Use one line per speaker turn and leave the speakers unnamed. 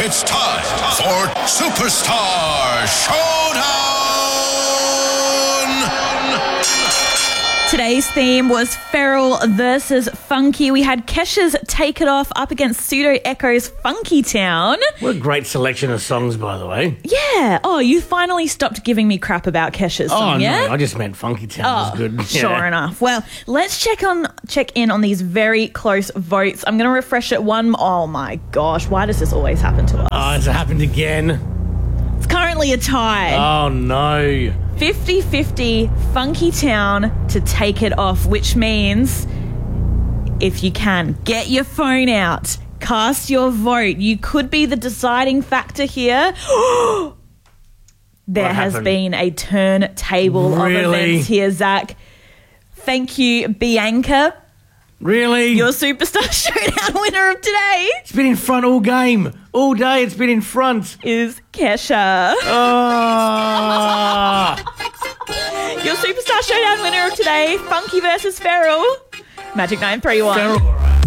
It's time for Superstar Showdown!
Today's theme was Feral versus Funky. We had Kesha's Take It Off up against Pseudo Echo's Funky Town.
What a great selection of songs, by the way.
Yeah. Oh, you finally stopped giving me crap about Kesha's song, yeah?
No, I just meant Funky Town was good.
Sure enough. Well, let's check in on these very close votes. I'm going to refresh it one. Oh my gosh, why does this always happen to us?
Oh, it's happened again.
It's currently a tie.
Oh, no.
50-50 Funky Town to Take It Off, which means if you can, get your phone out, cast your vote. You could be the deciding factor here. There has been a turntable of events here, Zach. Thank you, Bianca.
Really?
Your Superstar Showdown winner of today
It's been in front all game. All day it's been in front.
is Kesha.
Oh.
Your Superstar Showdown winner of today, Funky versus Feral. Magic 931.
Feral.